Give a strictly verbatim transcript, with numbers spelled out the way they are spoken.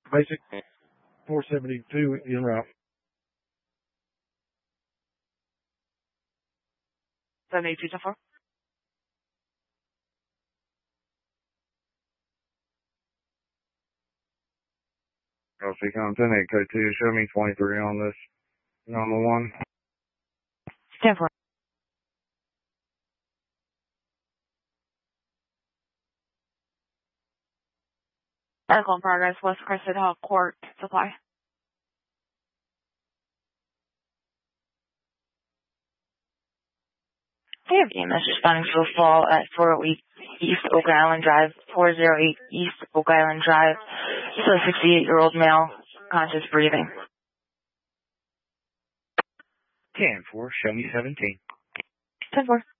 Basic four seventy-two en route. seventy-two so far. Oh, so come ten eight code two, show me twenty-three on this on the one. ten four. Medical in progress, West Crescent Hall Court Supply. I have E M S responding to a fall at four oh eight East Oak Island Drive, four oh eight East Oak Island Drive. This is a sixty-eight-year-old male, conscious breathing. ten four, show me seventeen. ten four.